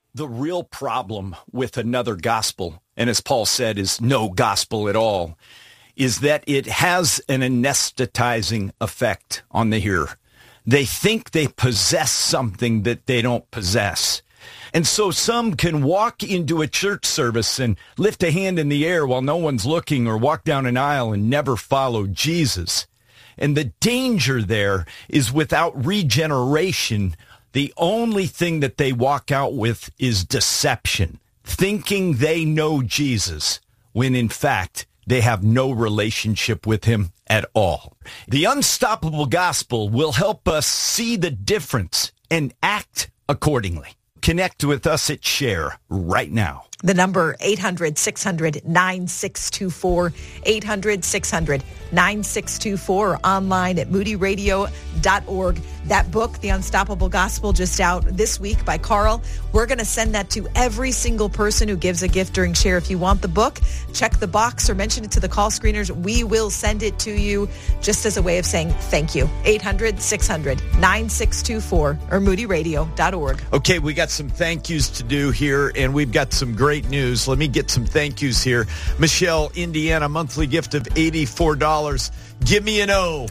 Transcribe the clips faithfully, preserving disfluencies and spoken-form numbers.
The real problem with another gospel, and as Paul said, is no gospel at all, is that it has an anesthetizing effect on the hearer. They think they possess something that they don't possess. And so some can walk into a church service and lift a hand in the air while no one's looking, or walk down an aisle and never follow Jesus. And the danger there is, without regeneration, the only thing that they walk out with is deception, thinking they know Jesus, when in fact they have no relationship with him at all. The Unstoppable Gospel will help us see the difference and act accordingly. Connect with us at Share right now. The number, eight hundred, six hundred, nine six two four, eight hundred, six hundred, nine six two four, online at moody radio dot org. That book, The Unstoppable Gospel, just out this week by Carl. We're going to send that to every single person who gives a gift during Share. If you want the book, check the box or mention it to the call screeners. We will send it to you just as a way of saying thank you. eight hundred, six hundred, nine six two four or moody radio dot org. Okay, we got some thank yous to do here, and we've got some great news. Let me get some thank yous here. Michelle, Indiana, monthly gift of eighty-four dollars. Give me an O.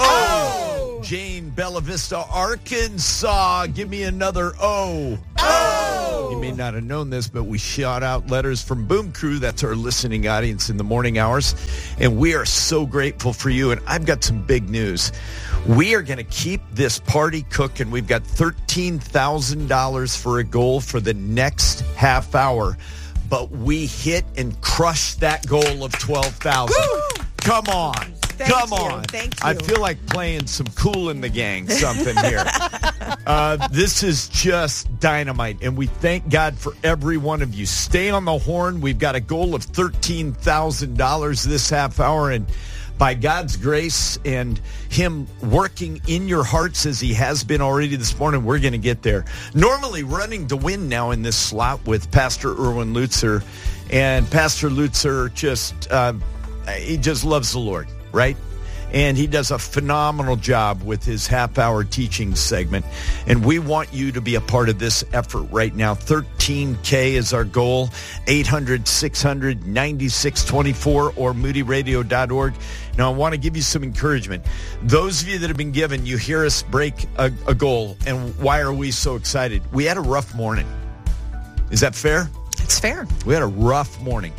Oh! Jane, Bella Vista, Arkansas. Give me another O. Oh! You may not have known this, but we shout out letters from Boom Crew. That's our listening audience in the morning hours. And we are so grateful for you. And I've got some big news. We are going to keep this party cooking. We've got thirteen thousand dollars for a goal for the next half hour. But we hit and crushed that goal of twelve thousand dollars. Come on. Thank Come you. on. Thank you. I feel like playing some Kool in the Gang something here. uh, this is just dynamite, and we thank God for every one of you. Stay on the horn. We've got a goal of thirteen thousand dollars this half hour, and by God's grace and him working in your hearts as he has been already this morning, we're going to get there. Normally running to win now in this slot with Pastor Erwin Lutzer. And Pastor Lutzer just, uh, he just loves the Lord, right? And he does a phenomenal job with his half-hour teaching segment. And we want you to be a part of this effort right now. thirteen K is our goal. eight hundred, six hundred, ninety-six twenty-four or moody radio dot org. Now, I want to give you some encouragement. Those of you that have been given, you hear us break a, a goal. And why are we so excited? We had a rough morning. Is that fair? It's fair. We had a rough morning.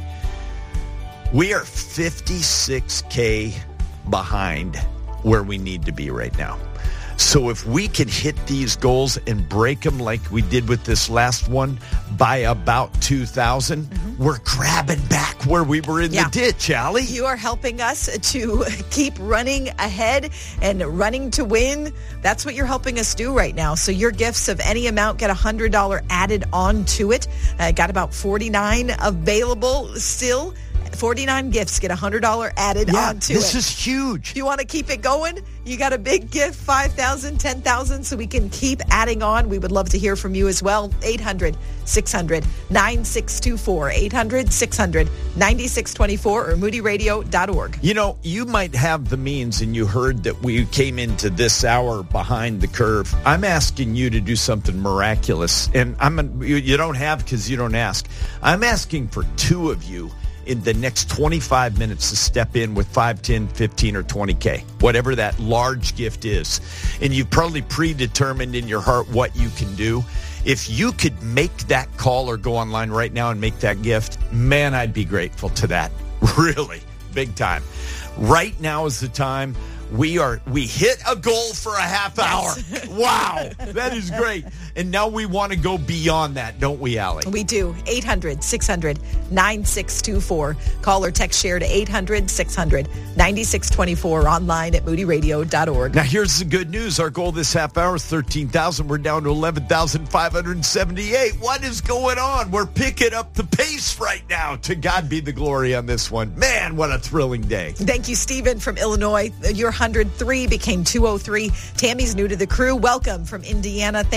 We are fifty-six K behind where we need to be right now. So if we can hit these goals and break them like we did with this last one by about two thousand, mm-hmm. we're grabbing back where we were in yeah. the ditch, Allie. You are helping us to keep running ahead and running to win. That's what you're helping us do right now. So your gifts of any amount get one hundred dollars added on to it. Uh, got about forty-nine available still. forty-nine gifts get one hundred dollars added yeah, onto this it. This is huge. If you want to keep it going, you got a big gift, five thousand dollars, ten thousand dollars, so we can keep adding on. We would love to hear from you as well. eight hundred, six hundred, nine six two four, eight hundred, six hundred, ninety-six twenty-four or moody radio dot org. You know, you might have the means, and you heard that we came into this hour behind the curve. I'm asking you to do something miraculous, and I'm a, you, you don't have because you don't ask. I'm asking for two of you in the next twenty-five minutes to step in with five, ten, fifteen, or twenty K, whatever that large gift is. And you've probably predetermined in your heart what you can do. If you could make that call or go online right now and make that gift, man, I'd be grateful to that. Really, big time. Right now is the time. We are we hit a goal for a half hour. Yes. Wow, that is great. And now we want to go beyond that, don't we, Allie? We do. eight hundred, six hundred, nine six two four. Call or text Share to eight hundred, six hundred, ninety-six twenty-four, online at moody radio dot org. Now, here's the good news. Our goal this half hour is thirteen thousand. We're down to eleven thousand five hundred seventy-eight. What is going on? We're picking up the pace right now. To God be the glory on this one. Man, what a thrilling day. Thank you, Stephen from Illinois. Your one hundred three became two oh three. Tammy's new to the crew. Welcome from Indiana. Thank you. Your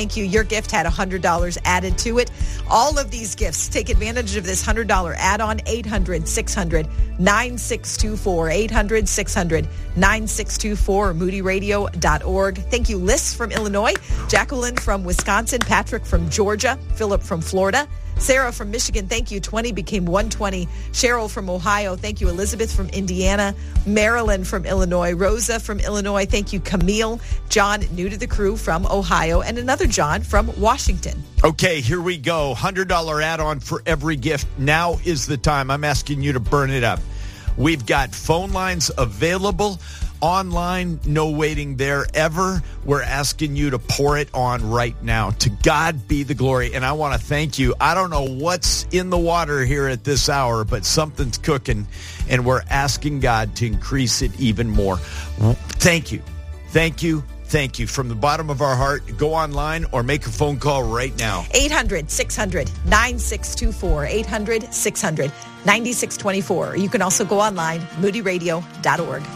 gift had one hundred dollars added to it. All of these gifts, take advantage of this one hundred dollars add-on. Eight hundred, six hundred, nine six two four. eight hundred, six hundred, nine six two four or moody radio dot org. Thank you, Liz from Illinois, Jacqueline from Wisconsin, Patrick from Georgia, Philip from Florida, Sarah from Michigan, thank you. twenty became one hundred twenty. Cheryl from Ohio, thank you. Elizabeth from Indiana. Marilyn from Illinois. Rosa from Illinois, thank you. Camille. John, new to the crew, from Ohio. And another John from Washington. Okay, here we go. one hundred dollars add-on for every gift. Now is the time. I'm asking you to burn it up. We've got phone lines available. Online, no waiting there ever. We're asking you to pour it on right now. To God be the glory. And I want to thank you. I don't know what's in the water here at this hour, but something's cooking, and we're asking God to increase it even more. Thank you. Thank you. Thank you. From the bottom of our heart, go online or make a phone call right now. eight hundred, six hundred, nine six two four. eight hundred, six hundred, nine six two four. You can also go online, moody radio dot org.